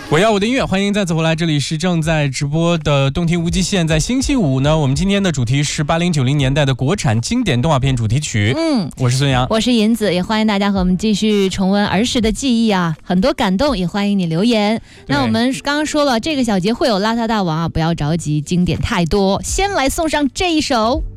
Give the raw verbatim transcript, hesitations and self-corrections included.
我要我的音乐，欢迎再次回来，这里是正在直播的动听无极限。在星期五呢，我们今天的主题是八零九零年代的国产经典动画片主题曲。嗯，我是孙杨， 我是银子，也欢迎大家和我们继续重温儿时的记忆啊，很多感动，也欢迎你留言。那我们刚刚说了，这个小节会有邋遢大王啊，不要着急，经典太多，先来送上这一首。